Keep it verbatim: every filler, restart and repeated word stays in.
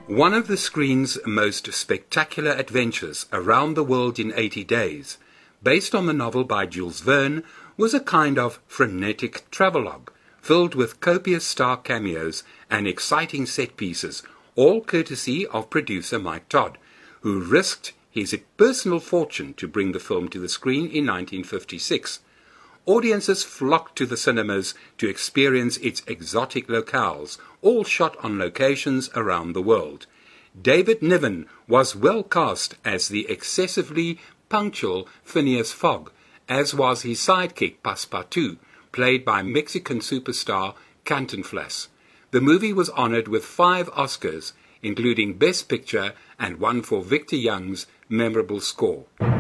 One of the screen's most spectacular adventures, Around the World in eighty days, based on the novel by Jules Verne, was a kind of frenetic travelogue, filled with copious star cameos and exciting set pieces, all courtesy of producer Mike Todd, who risked his personal fortune to bring the film to the screen in nineteen fifty-six. Audiences flocked to the cinemas to experience its exotic locales, all shot on locations around the world. David Niven was well cast as the excessively punctual Phineas Fogg, as was his sidekick Passepartout, played by Mexican superstar Cantinflas. The movie was honored with five Oscars, including Best Picture and one for Victor Young's memorable score.